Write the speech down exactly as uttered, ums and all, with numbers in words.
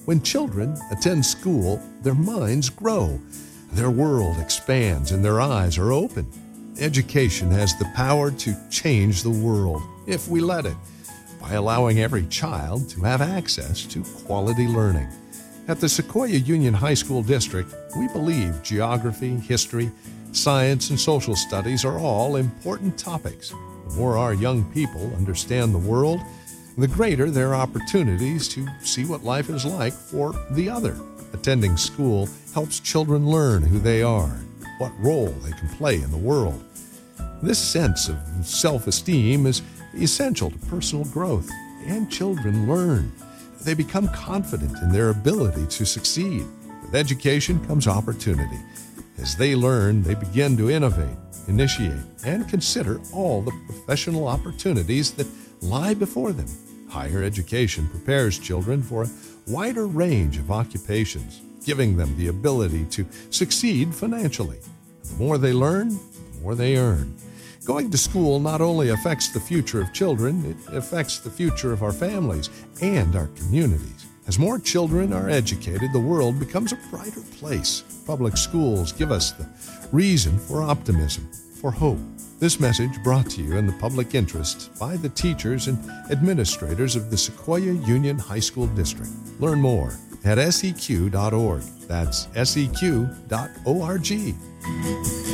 When children attend school, their minds grow. Their world expands and their eyes are open. Education has the power to change the world, if we let it, by allowing every child to have access to quality learning. At the Sequoia Union High School District, we believe geography, history, science, and social studies are all important topics. The more our young people understand the world, the greater their opportunities to see what life is like for the other. Attending school helps children learn who they are, what role they can play in the world. This sense of self-esteem is essential to personal growth, and children learn. They become confident in their ability to succeed. With education comes opportunity. As they learn, they begin to innovate, initiate, and consider all the professional opportunities that lie before them. Higher education prepares children for a wider range of occupations, giving them the ability to succeed financially. The more they learn, the more they earn. Going to school not only affects the future of children, it affects the future of our families and our communities. As more children are educated, the world becomes a brighter place. Public schools give us the reason for optimism, for hope. This message brought to you in the public interest by the teachers and administrators of the Sequoia Union High School District. Learn more at S E Q dot org. That's S E Q dot org.